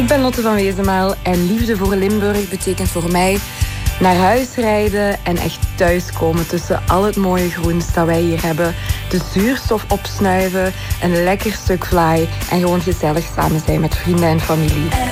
Ik ben Lotte van Wezenmaal en liefde voor Limburg betekent voor mij naar huis rijden en echt thuiskomen tussen al het mooie groens dat wij hier hebben. De zuurstof opsnuiven, een lekker stuk vlaai en gewoon gezellig samen zijn met vrienden en familie.